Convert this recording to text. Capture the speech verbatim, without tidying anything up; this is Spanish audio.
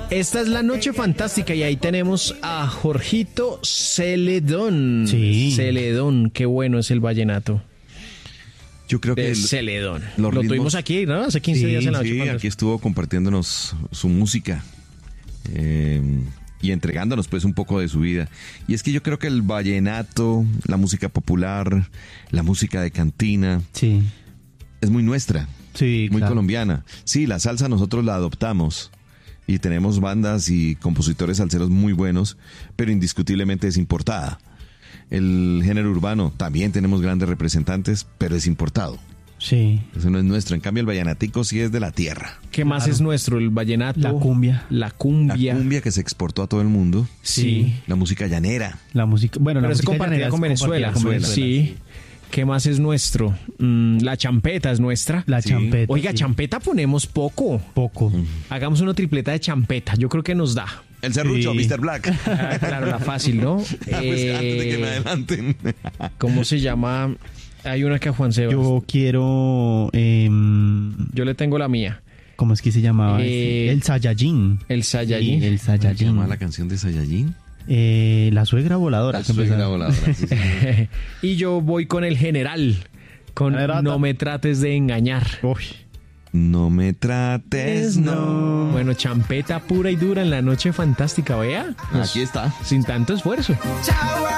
Esta es la noche fantástica y ahí tenemos a Jorgito Celedón. Sí. Celedón, qué bueno es el vallenato. Yo creo que De el- Celedón. los Lo ritmos- tuvimos aquí, ¿no? Hace quince Sí, días en la noche sí, fantástica. aquí estuvo compartiéndonos su música eh, y entregándonos pues un poco de su vida. Y es que yo creo que el vallenato, la música popular, la música de cantina, Sí, es muy nuestra, sí, muy claro. colombiana. Sí, la salsa nosotros la adoptamos y tenemos bandas y compositores salseros muy buenos, pero indiscutiblemente es importada. El género urbano también tenemos grandes representantes, pero es importado. Sí. Eso no es nuestro. En cambio, el vallenatico sí es de la tierra. ¿Qué más Claro. es nuestro? El vallenato. La cumbia. La La cumbia. cumbia que se exportó a todo el mundo. Sí. La música llanera. La música, bueno, Pero la es música compartida llanera con es Venezuela. compartida con Sí. ¿Qué más es nuestro? Mm, la champeta es nuestra. La Sí. champeta. Oiga, sí. champeta ponemos poco. Poco. Hagamos una tripleta de champeta. Yo creo que nos da. El serrucho, Sí. mister Black. Ah, claro, la fácil, ¿no? Pues antes de que me Eh, adelanten. ¿Cómo se llama? Hay una que a Juan Sebas. Yo, Yo quiero. em, le tengo la mía. ¿Cómo es que se llamaba? Eh, este? El Saiyajin. El Saiyajin. Sí, el ¿Cómo se llama Saiyajin. la canción de Saiyajin? Eh, la suegra voladora. La que suegra empezaba. voladora. Sí, sí. Y yo voy con el general. Con Generata. No me trates de engañar. Uy. No me trates, no. Bueno, champeta pura y dura en la noche fantástica, vea. Aquí está. Sin tanto esfuerzo.